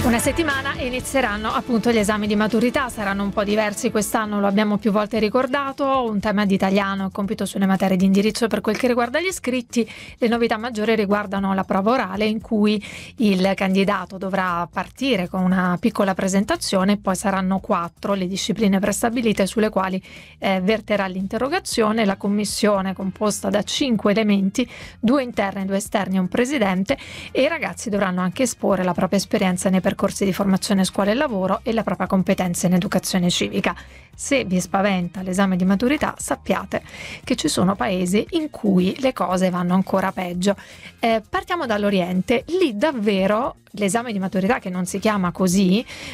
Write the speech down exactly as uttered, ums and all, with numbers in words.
Una settimana e inizieranno appunto gli esami di maturità, saranno un po' diversi quest'anno, lo abbiamo più volte ricordato, un tema di italiano, compito sulle materie di indirizzo per quel che riguarda gli iscritti. Le novità maggiori riguardano la prova orale in cui il candidato dovrà partire con una piccola presentazione, poi saranno quattro le discipline prestabilite sulle quali eh, verterà l'interrogazione. La commissione composta da cinque elementi, due interni, due esterni e un presidente, e i ragazzi dovranno anche esporre la propria esperienza nei percorsi di formazione scuola e lavoro e la propria competenza in educazione civica. Se vi spaventa l'esame di maturità, sappiate che ci sono paesi in cui le cose vanno ancora peggio. Eh, partiamo dall'Oriente. Lì davvero l'esame di maturità, che non si chiama così,